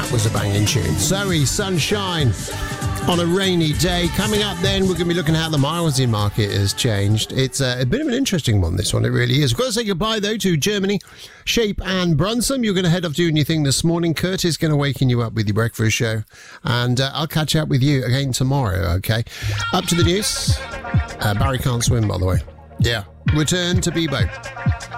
That was a banging tune. Zoe, Sunshine on a rainy day. Coming up then, we're going to be looking at how the Martin market has changed. It's a bit of an interesting one, this one. It really is. We've got to say goodbye, though, to Germany, Shape and Brunson. You're going to head off doing your thing this morning. Kurt is going to waken you up with your breakfast show. And I'll catch up with you again tomorrow, okay? Up to the news. Barry can't swim, by the way. Yeah. Return to Bebo.